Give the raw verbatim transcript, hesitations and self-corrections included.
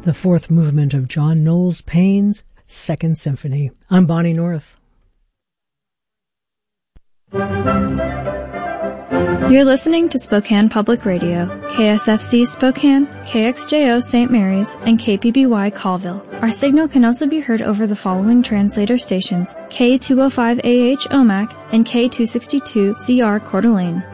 the fourth movement of John Knowles Payne's Second Symphony. I'm Bonnie North. You're listening to Spokane Public Radio, K S F C Spokane, K X J O Saint Mary's, and K P B Y Colville. Our signal can also be heard over the following translator stations: K two oh five A H Omak and K two sixty-two C R Coeur d'Alene.